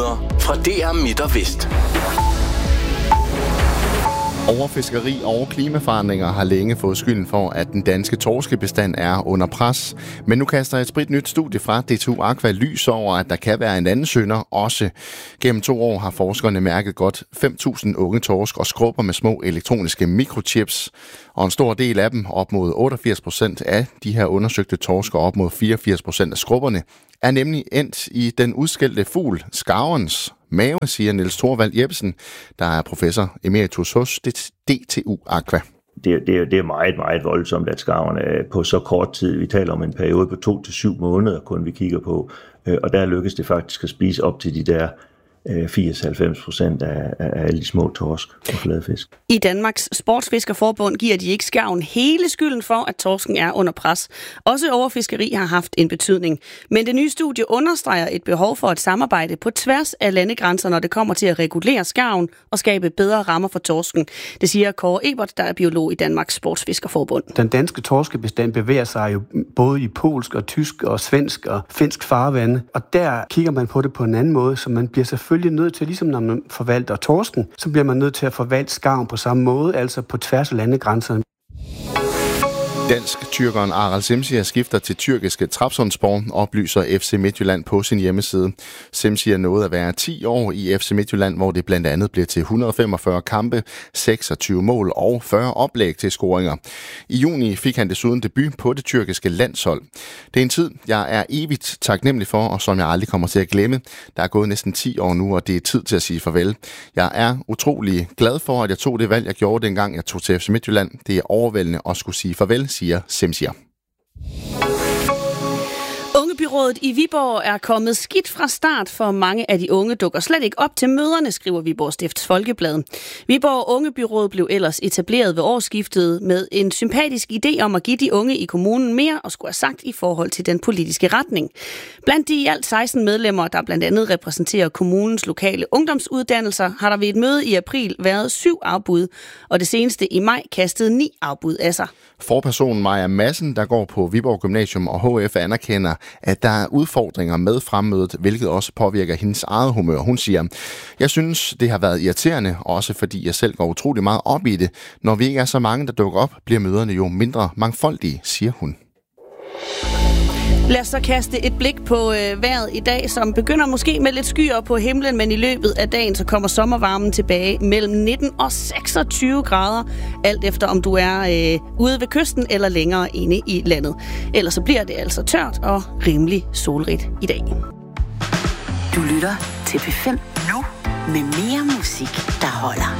nyheder fra DR Midt og Vest. Overfiskeri og klimaforandringer har længe fået skylden for, at den danske torskebestand er under pres. Men nu kaster et spritnyt studie fra DTU Aqua lys over, at der kan være en anden synder også. Gennem 2 år har forskerne mærket godt 5.000 unge torsk og skrubber med små elektroniske mikrochips. Og en stor del af dem, op mod 88% af de her undersøgte torsk og op mod 84% af skrubberne, er nemlig endt i den udskældte fugl, skarvens mave, siger Niels Thorvald Jeppesen, der er professor emeritus hos DTU Aqua. Det er meget, meget voldsomt, at skarverne på så kort tid, vi taler om en periode på 2 til 7 måneder, kun vi kigger på, og der lykkes det faktisk at spise op til de der 80-90% af alle de små torsk og fladfisk. I Danmarks Sportsfiskerforbund giver de ikke skarven hele skylden for, at torsken er under pres. Også overfiskeri har haft en betydning. Men det nye studie understreger et behov for et samarbejde på tværs af landegrænser, når det kommer til at regulere skarven og skabe bedre rammer for torsken. Det siger Kåre Ebert, der er biolog i Danmarks Sportsfiskerforbund. Den danske torskebestand bevæger sig jo både i polsk og tysk og svensk og finsk farvande. Og der kigger man på det på en anden måde, så man bliver selvfølgelig nødt til, ligesom når man forvalter torsken, så bliver man nødt til at forvalte skarven på samme måde, altså på tværs af landegrænserne. Dansk-tyrkeren Aral Semsier skifter til tyrkiske Trabzonspor, oplyser FC Midtjylland på sin hjemmeside. Semsier nåede at være 10 år i FC Midtjylland, hvor det blandt andet blev til 145 kampe, 26 mål og 40 oplæg til scoringer. I juni fik han desuden debut på det tyrkiske landshold. Det er en tid, jeg er evigt taknemmelig for, og som jeg aldrig kommer til at glemme. Der er gået næsten 10 år nu, og det er tid til at sige farvel. Jeg er utrolig glad for, at jeg tog det valg, jeg gjorde dengang jeg tog til FC Midtjylland. Det er overvældende at skulle sige farvel, siger Semsier. Ungebyrådet i Viborg er kommet skidt fra start, for mange af de unge dukker slet ikke op til møderne, skriver Viborg Stifts Folkeblad. Viborg Ungebyrådet blev ellers etableret ved årsskiftet med en sympatisk idé om at give de unge i kommunen mere og skulle have sagt i forhold til den politiske retning. Blandt de i alt 16 medlemmer, der blandt andet repræsenterer kommunens lokale ungdomsuddannelser, har der ved et møde i april været 7 afbud, og det seneste i maj kastede 9 afbud af sig. Forpersonen Maja Madsen, der går på Viborg Gymnasium og HF, anerkender, at der er udfordringer med fremmødet, hvilket også påvirker hendes eget humør. Hun siger, jeg synes, det har været irriterende, også fordi jeg selv går utrolig meget op i det. Når vi ikke er så mange, der dukker op, bliver møderne jo mindre mangfoldige, siger hun. Lad os så kaste et blik på vejret i dag, som begynder måske med lidt skyer på himlen, men i løbet af dagen så kommer sommervarmen tilbage mellem 19 og 26 grader, alt efter om du er ude ved kysten eller længere inde i landet. Ellers så bliver det altså tørt og rimelig solrigt i dag. Du lytter til P5 nu med mere musik, der holder.